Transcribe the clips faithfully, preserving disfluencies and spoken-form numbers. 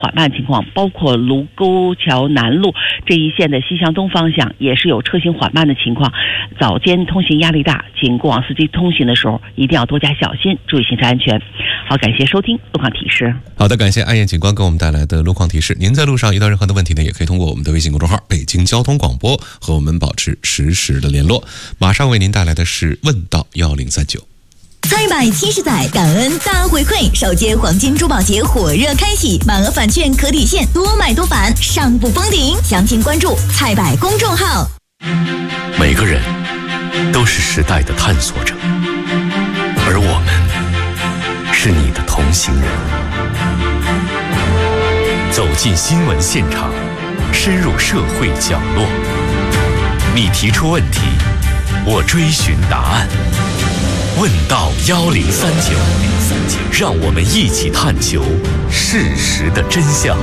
缓慢情况，包括卢沟桥南路这一线的西向东方向也是有车行缓慢的情况。早间通行压力大，请过往司机通行的时候一定要多加小心，注意行车安全。好，感谢收听路况提示。 好的，感谢安燕警官给我们带来的路况提示。您在路上遇到任何的问题呢，也可以通过我们的微信公众号北京交通广播和我们保持实时的联络。马上为您带来的是问道一零三九。 再买七十载，感恩大回馈，首届黄金珠宝节火热开启，满额返券可抵现，多买多返，上不封顶。详情关注菜百公众号。 每个人都是时代的探索者，而我们是你的同行人。走进新闻现场，深入社会角落，你提出问题，我追寻答案。问道一零三九，让我们一起探求事实的真相。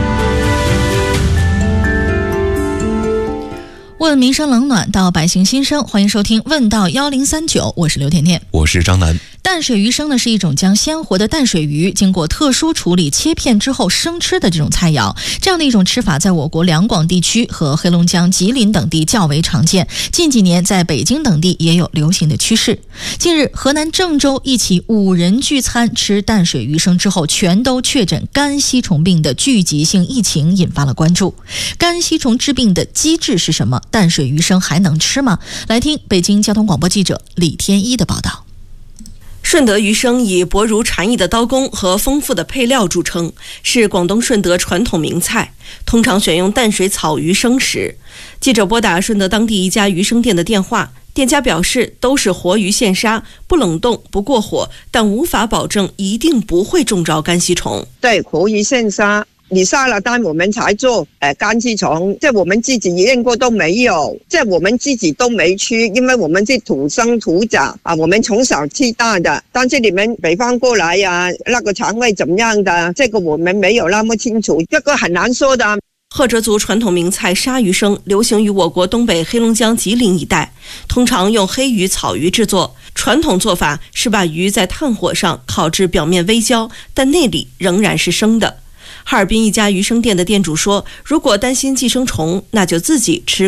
问民生冷暖到百姓心声，欢迎收听问道一零三九，我是刘甜甜， 我是张楠。 淡水鱼生呢是一种将鲜活的淡水鱼经过特殊处理切片之后生吃的这种菜肴，这样的一种吃法在我国两广地区和黑龙江、吉林等地较为常见，近几年在北京等地也有流行的趋势。近日，河南郑州一起五人聚餐吃淡水鱼生之后全都确诊肝吸虫病的聚集性疫情引发了关注。肝吸虫治病的机制是什么？淡水鱼生还能吃吗？来听北京交通广播记者李天一的报道。 顺德鱼生以薄如蝉翼的刀工和丰富的配料著称，是广东顺德传统名菜，通常选用淡水草鱼生食。记者拨打顺德当地一家鱼生店的电话，店家表示都是活鱼现杀，不冷冻不过火，但无法保证一定不会中招肝吸虫。 对，活鱼现杀，你下了单我们才做，呃，肝吸虫，这我们自己验过都没有，这我们自己都没吃，因为我们是土生土长啊，我们从小吃大的。但是你们北方过来呀、啊，那个肠胃怎么样的，这个我们没有那么清楚，这个很难说的。 赫哲族传统名菜杀鱼生流行于我国东北黑龙江吉林一带，通常用黑鱼、草鱼制作。传统做法是把鱼在炭火上烤至表面微焦，但内里仍然是生的。哈尔滨一家鱼生店的店主说，如果担心寄生虫，那就自己吃